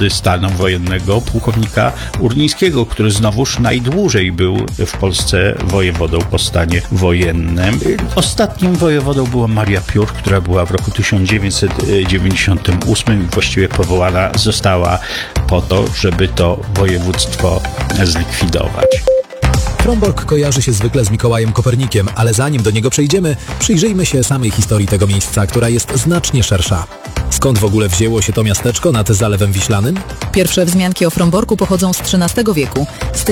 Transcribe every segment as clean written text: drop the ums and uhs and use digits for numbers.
wojewody stanu wojennego, pułkownika Urlińskiego, który znowuż najdłużej był w Polsce wojewodą po stanie wojennym. Ostatnim wojewodą była Maria Piór, która była w roku 1998 i właściwie powołana została po to, żeby to województwo zlikwidować. Frombork kojarzy się zwykle z Mikołajem Kopernikiem, ale zanim do niego przejdziemy, przyjrzyjmy się samej historii tego miejsca, która jest znacznie szersza. Skąd w ogóle wzięło się to miasteczko nad Zalewem Wiślanym? Pierwsze wzmianki o Fromborku pochodzą z XIII wieku, z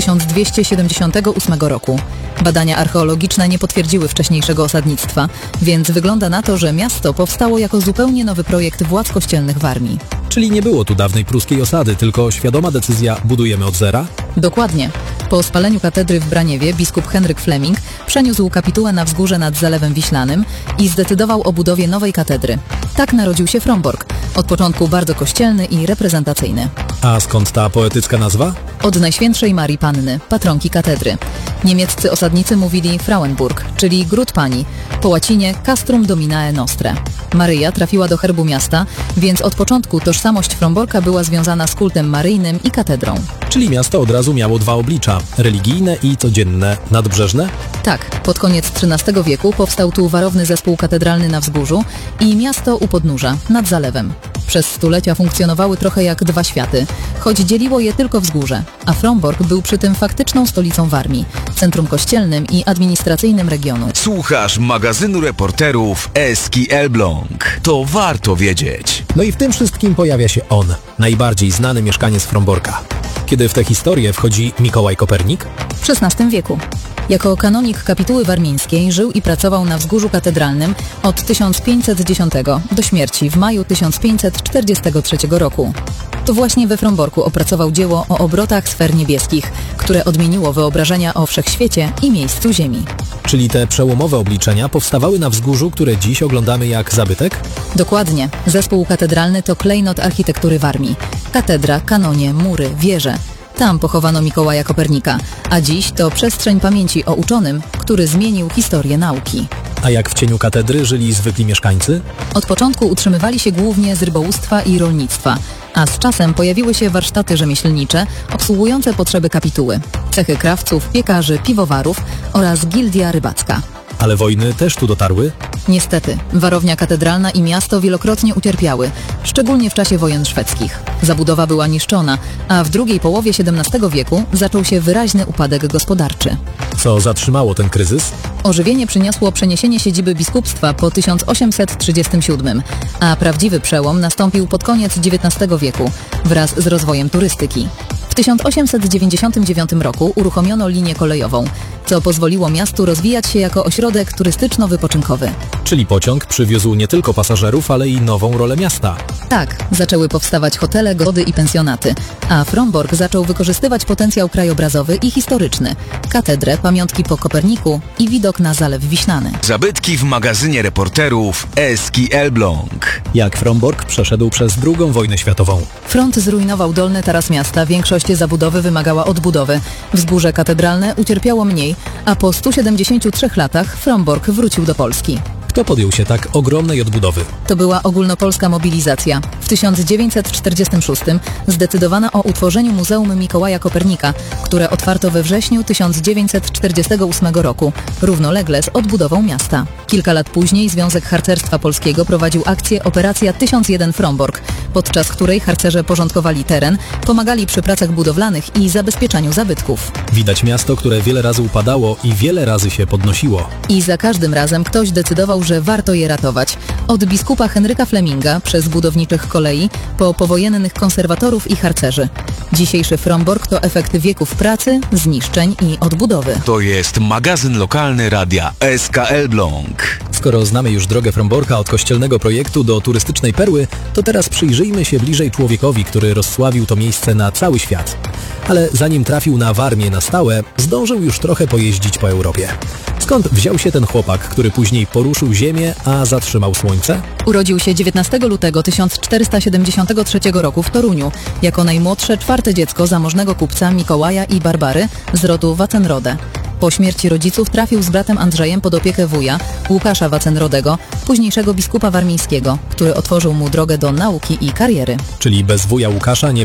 1278 roku. Badania archeologiczne nie potwierdziły wcześniejszego osadnictwa, więc wygląda na to, że miasto powstało jako zupełnie nowy projekt władz kościelnych w Warmii. Czyli nie było tu dawnej pruskiej osady, tylko świadoma decyzja budujemy od zera? Dokładnie. Po spaleniu katedry w Braniewie biskup Henryk Fleming przeniósł kapitułę na wzgórze nad Zalewem Wiślanym i zdecydował o budowie nowej katedry. Tak narodził się Frombork, od początku bardzo kościelny i reprezentacyjny. A skąd ta poetycka nazwa? Od Najświętszej Marii Panny, patronki katedry. Niemieccy osadnicy mówili Frauenburg, czyli Gród Pani, po łacinie Castrum Dominae Nostre. Maryja trafiła do herbu miasta, więc od początku tożsamość Fromborka była związana z kultem maryjnym i katedrą. Czyli miasto od razu miało dwa oblicza, religijne i codzienne, nadbrzeżne? Tak, pod koniec XIII wieku powstał tu warowny zespół katedralny na wzgórzu i miasto u podnóża, nad zalewem. Przez stulecia funkcjonowały trochę jak dwa światy, choć dzieliło je tylko wzgórze, a Frombork był przy tym faktyczną stolicą Warmii, centrum kościelnym i administracyjnym regionu. Słuchasz magazynu reporterów Eski Elbląg. To warto wiedzieć. No i w tym wszystkim pojawia się on, najbardziej znany mieszkaniec Fromborka. Kiedy w tę historię wchodzi Mikołaj Kopernik? W XVI wieku. Jako kanonik kapituły warmińskiej żył i pracował na wzgórzu katedralnym od 1510 do śmierci w maju 1543 roku. To właśnie we Fromborku opracował dzieło o obrotach sfer niebieskich, które odmieniło wyobrażenia o wszechświecie i miejscu Ziemi. Czyli te przełomowe obliczenia powstawały na wzgórzu, które dziś oglądamy jak zabytek? Dokładnie. Zespół katedralny to klejnot architektury Warmii. Katedra, kanonie, mury, wieże. Tam pochowano Mikołaja Kopernika, a dziś to przestrzeń pamięci o uczonym, który zmienił historię nauki. A jak w cieniu katedry żyli zwykli mieszkańcy? Od początku utrzymywali się głównie z rybołówstwa i rolnictwa, a z czasem pojawiły się warsztaty rzemieślnicze obsługujące potrzeby kapituły, cechy krawców, piekarzy, piwowarów oraz gildia rybacka. Ale wojny też tu dotarły? Niestety, warownia katedralna i miasto wielokrotnie ucierpiały, szczególnie w czasie wojen szwedzkich. Zabudowa była niszczona, a w drugiej połowie XVII wieku zaczął się wyraźny upadek gospodarczy. Co zatrzymało ten kryzys? Ożywienie przyniosło przeniesienie siedziby biskupstwa po 1837, a prawdziwy przełom nastąpił pod koniec XIX wieku wraz z rozwojem turystyki. W 1899 roku uruchomiono linię kolejową, co pozwoliło miastu rozwijać się jako ośrodek turystyczno-wypoczynkowy. Czyli pociąg przywiózł nie tylko pasażerów, ale i nową rolę miasta. Tak, zaczęły powstawać hotele, gody i pensjonaty, a Frombork zaczął wykorzystywać potencjał krajobrazowy i historyczny, katedrę, pamiątki po Koperniku i widok na Zalew Wiślany. Zabytki w magazynie reporterów Eski Elbląg. Jak Frombork przeszedł przez II wojnę światową? Front zrujnował dolny taras miasta, większość zabudowy wymagała odbudowy. Wzgórze katedralne ucierpiało mniej, a po 173 latach Frombork wrócił do Polski. Kto podjął się tak ogromnej odbudowy? To była ogólnopolska mobilizacja. W 1946 zdecydowano o utworzeniu Muzeum Mikołaja Kopernika, które otwarto we wrześniu 1948 roku, równolegle z odbudową miasta. Kilka lat później Związek Harcerstwa Polskiego prowadził akcję Operacja 1001 Frombork, podczas której harcerze porządkowali teren, pomagali przy pracach budowlanych i zabezpieczaniu zabytków. Widać miasto, które wiele razy upadało i wiele razy się podnosiło. I za każdym razem ktoś decydował, że warto je ratować. Od biskupa Henryka Fleminga, przez budowniczych kolei, po powojennych konserwatorów i harcerzy. Dzisiejszy Frombork to efekt wieków pracy, zniszczeń i odbudowy. To jest magazyn lokalny radia SK Elbląg. Skoro znamy już drogę Fromborka od kościelnego projektu do turystycznej perły, to teraz przyjrzyjmy się bliżej człowiekowi, który rozsławił to miejsce na cały świat. Ale zanim trafił na Warmię na stałe, zdążył już trochę pojeździć po Europie. Skąd wziął się ten chłopak, który później poruszył ziemię, a zatrzymał słońce? Urodził się 19 lutego 1473 roku w Toruniu, jako najmłodsze czwarte dziecko zamożnego kupca Mikołaja i Barbary z rodu Wacenrode. Po śmierci rodziców trafił z bratem Andrzejem pod opiekę wuja, Łukasza Wacenrodego, późniejszego biskupa warmińskiego, który otworzył mu drogę do nauki i kariery. Czyli bez wuja Łukasza nie